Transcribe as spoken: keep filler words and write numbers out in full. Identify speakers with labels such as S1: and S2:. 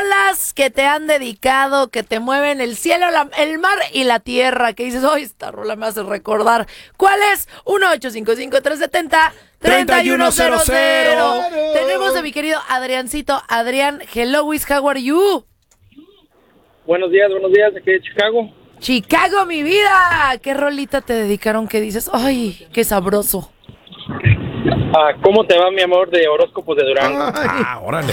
S1: rolas que te han dedicado, que te mueven el cielo, la- el mar y la tierra, que dices, ¡ay, esta rola me hace recordar! ¿Cuál es? uno ocho cinco cinco, tres siete cero, tres uno cero cero. Tenemos a mi querido Adriancito. Adrián, hello, Wiz, how are you?
S2: Buenos días, buenos días, aquí de Chicago.
S1: Chicago, mi vida. ¿Qué rolita te dedicaron que dices, ¡ay, qué sabroso!
S2: Ah, ¿cómo te va, mi amor, de horóscopos de Durango?
S3: Ah, órale.